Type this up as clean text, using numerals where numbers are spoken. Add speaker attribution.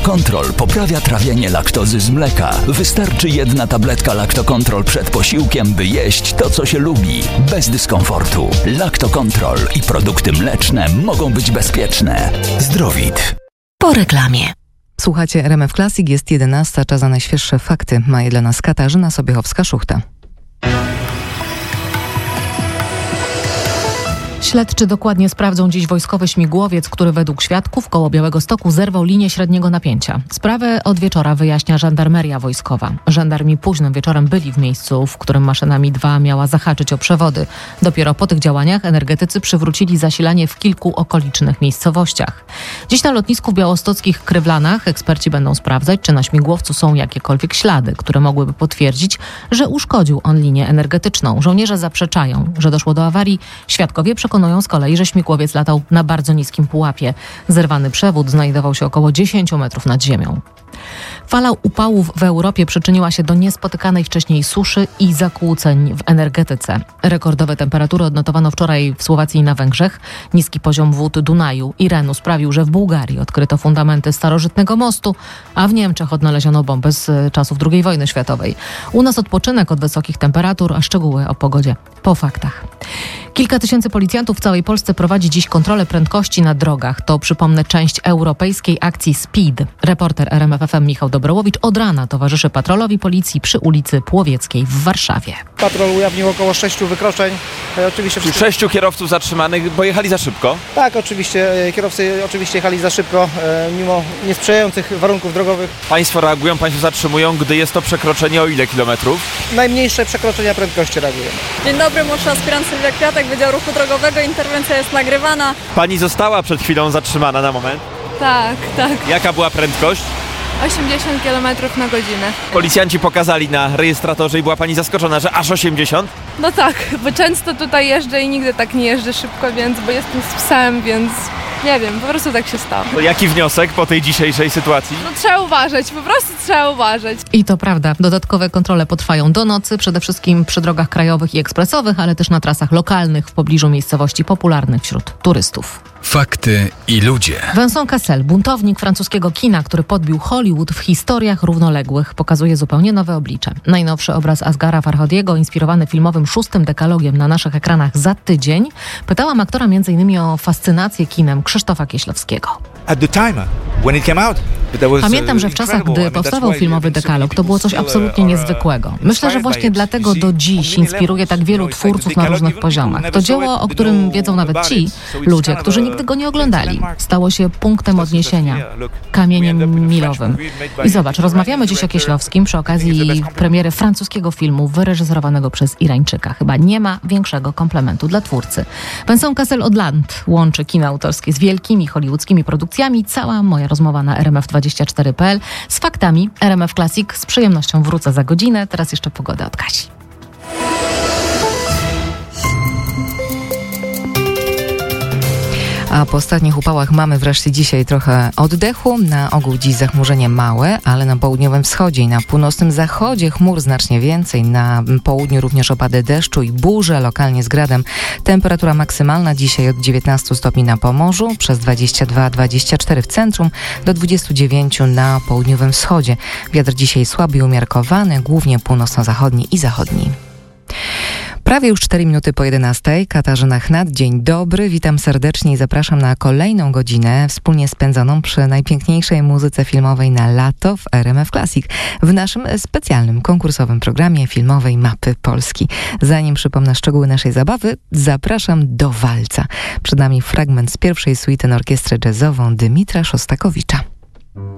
Speaker 1: Lactocontrol poprawia trawienie laktozy z mleka. Wystarczy jedna tabletka Lactocontrol przed posiłkiem, by jeść to, co się lubi, bez dyskomfortu. Lactocontrol i produkty mleczne mogą być bezpieczne. Zdrowit.
Speaker 2: Po reklamie.
Speaker 3: Słuchacie RMF Classic, jest 11, czas na najświeższe fakty. Ma je dla nas Katarzyna Sobiechowska-Szuchta.
Speaker 2: Śledczy dokładnie sprawdzą dziś wojskowy śmigłowiec, który według świadków koło Białegostoku zerwał linię średniego napięcia. Sprawę od wieczora wyjaśnia żandarmeria wojskowa. Żandarmi późnym wieczorem byli w miejscu, w którym maszyna Mi-2 miała zahaczyć o przewody. Dopiero po tych działaniach energetycy przywrócili zasilanie w kilku okolicznych miejscowościach. Dziś na lotnisku w białostockich Krywlanach eksperci będą sprawdzać, czy na śmigłowcu są jakiekolwiek ślady, które mogłyby potwierdzić, że uszkodził on linię energetyczną. Żołnierze zaprzeczają, że doszło do awarii. Świadkowie przekonują z kolei, że śmigłowiec latał na bardzo niskim pułapie. Zerwany przewód znajdował się około 10 metrów nad ziemią. Fala upałów w Europie przyczyniła się do niespotykanej wcześniej suszy i zakłóceń w energetyce. Rekordowe temperatury odnotowano wczoraj w Słowacji i na Węgrzech. Niski poziom wód Dunaju i Renu sprawił, że w Bułgarii odkryto fundamenty starożytnego mostu, a w Niemczech odnaleziono bombę z czasów II wojny światowej. U nas odpoczynek od wysokich temperatur, a szczegóły o pogodzie po faktach. Kilka tysięcy policjantów w całej Polsce prowadzi dziś kontrolę prędkości na drogach. To, przypomnę, część europejskiej akcji Speed. Reporter RMF FM Michał Dobrołowicz od rana towarzyszy patrolowi policji przy ulicy Płowieckiej w Warszawie.
Speaker 4: Patrol ujawnił około 6 wykroczeń. Oczywiście
Speaker 5: 6 kierowców zatrzymanych, bo jechali za szybko?
Speaker 4: Tak, oczywiście. Kierowcy jechali za szybko, mimo niesprzyjających warunków drogowych.
Speaker 5: Państwo reagują, państwo zatrzymują, gdy jest to przekroczenie o ile kilometrów?
Speaker 4: Najmniejsze przekroczenia prędkości reagujemy.
Speaker 6: Dzień dobry, młodszy aspirant Sylwia Kwiatek, Wydział Ruchu Drogowego. Interwencja jest nagrywana.
Speaker 5: Pani została przed chwilą zatrzymana na moment?
Speaker 6: Tak.
Speaker 5: Jaka była prędkość?
Speaker 6: 80 km na godzinę.
Speaker 5: Policjanci pokazali na rejestratorze i była pani zaskoczona, że aż 80?
Speaker 6: No tak, bo często tutaj jeżdżę i nigdy tak nie jeżdżę szybko, bo jestem z psem, więc nie wiem, po prostu tak się stało.
Speaker 5: To jaki wniosek po tej dzisiejszej sytuacji?
Speaker 6: No trzeba uważać, po prostu trzeba uważać.
Speaker 2: I to prawda, dodatkowe kontrole potrwają do nocy, przede wszystkim przy drogach krajowych i ekspresowych, ale też na trasach lokalnych w pobliżu miejscowości popularnych wśród turystów.
Speaker 1: Fakty i ludzie.
Speaker 2: Vincent Cassel, buntownik francuskiego kina, który podbił Hollywood w historiach równoległych, pokazuje zupełnie nowe oblicze. Najnowszy obraz Asghara Farhadiego, inspirowany filmowym 6. dekalogiem na naszych ekranach za tydzień, pytałam aktora m.in. o fascynację kinem Krzysztofa Kieślowskiego. Pamiętam, że w czasach, gdy powstawał filmowy dekalog, to było coś absolutnie niezwykłego. Myślę, że właśnie dlatego do dziś inspiruje tak wielu twórców na różnych poziomach. To dzieło, o którym wiedzą nawet ci ludzie, którzy nigdy go nie oglądali. Stało się punktem odniesienia, kamieniem milowym. I zobacz, rozmawiamy dziś o Kieślowskim przy okazji premiery francuskiego filmu wyreżyserowanego przez Irańczyka. Chyba nie ma większego komplementu dla twórcy. Vincent Cassel od lat łączy kino autorskie z wielkimi hollywoodzkimi produkcjami. Cała moja rozmowa na rmf24.pl z faktami. RMF Classic z przyjemnością wrócę za godzinę. Teraz jeszcze pogoda od Kasi.
Speaker 3: A po ostatnich upałach mamy wreszcie dzisiaj trochę oddechu. Na ogół dziś zachmurzenie małe, ale na południowym wschodzie i na północnym zachodzie chmur znacznie więcej. Na południu również opady deszczu i burze, lokalnie z gradem. Temperatura maksymalna dzisiaj od 19 stopni na Pomorzu, przez 22-24 w centrum, do 29 na południowym wschodzie. Wiatr dzisiaj słaby i umiarkowany, głównie północno-zachodni i zachodni. Prawie już 4 minuty po 11. Katarzyna Chnat, dzień dobry. Witam serdecznie i zapraszam na kolejną godzinę wspólnie spędzoną przy najpiękniejszej muzyce filmowej na lato w RMF Classic w naszym specjalnym konkursowym programie filmowej Mapy Polski. Zanim przypomnę szczegóły naszej zabawy, zapraszam do walca. Przed nami fragment z pierwszej suity na orkiestrę jazzową Dymitra Szostakowicza.